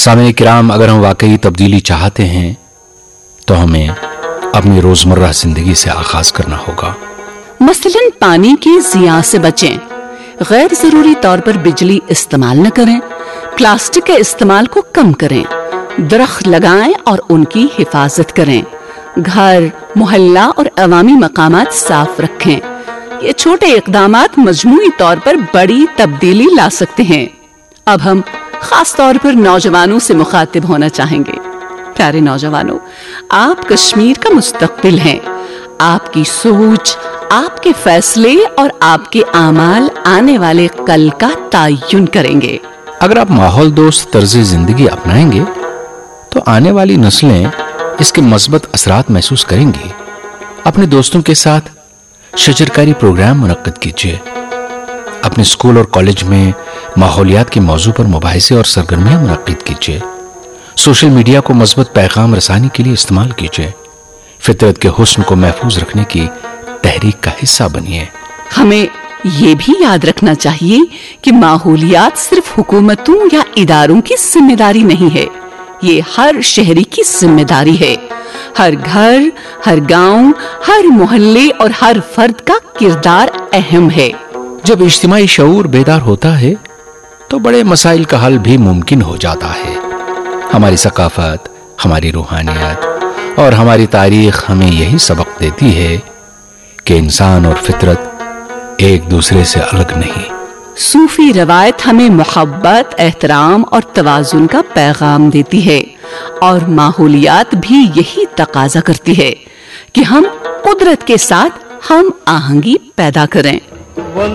सामने किराम, अगर हम वाकई तब्दीली चाहते हैं तो हमें अपनी रोजमर्रा जिंदगी से आगाज करना होगा। मसलन पानी के ज़िया से बचें, गैर जरूरी तौर पर बिजली इस्तेमाल न करें, प्लास्टिक के इस्तेमाल को कम करें, दरख्त लगाएं और उनकी हिफाजत करें, घर, मोहल्ला और अवामी मकामात साफ रखें। ये छोटे इक़दामात मजमूई तौर पर बड़ी तब्दीली ला सकते हैं। अब हम खास तौर पर नौजवानों से मुखातिब होना चाहेंगे। प्यारे नौजवानों, आप कश्मीर का मुस्तकबिल हैं। आपकी सोच, आपके फैसले और आपके आमाल आने वाले कल का तयन करेंगे। अगर आप माहौल दोस्त तर्ज जिंदगी अपनाएंगे तो आने वाली नस्लें इसके मस्बत असरात महसूस करेंगी। अपने दोस्तों के साथ शजरकारी प्रोग्राम मुनक्किद कीजिए। अपने स्कूल और कॉलेज में माहौलियात के मौजू पर मुबाहिसे और सरगर्मियां मुनक्किद कीजिए। सोशल मीडिया को मस्बत पैगाम रसानी के लिए इस्तेमाल कीजिए। फितरत के हुस्न को महफूज रखने की तहरीक का हिस्सा बनिए। हमें ये भी याद रखना चाहिए कि माहौलियात सिर्फ हुकूमतों या इदारों की जिम्मेदारी नहीं है, ये हर शहरी की जिम्मेदारी है। हर घर, हर गांव, हर मोहल्ले और हर फर्द का किरदार अहम है। जब इज्तिमाई शऊर बेदार होता है तो बड़े मसाइल का हल भी मुमकिन हो जाता है। हमारी सकाफत, हमारी रूहानियत और हमारी तारीख हमें यही सबक देती है कि इंसान और फितरत एक दूसरे से अलग नहीं। सूफी रवायत हमें मोहब्बत, एहतराम और तवाजुन का पैगाम देती है और माहौलियात भी यही तकाजा करती है कि हम कुदरत के साथ हम आहंगी पैदा करें।